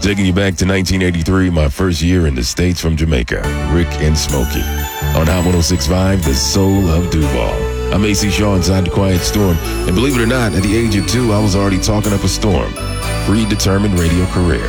Taking you back to 1983, my first year in the States from Jamaica. Rick and Smokey. On Hot 106.5, the soul of Duval. I'm AC Shaw inside the Quiet Storm. And believe it or not, at the age of 2, I was already talking up a storm. Predetermined radio career.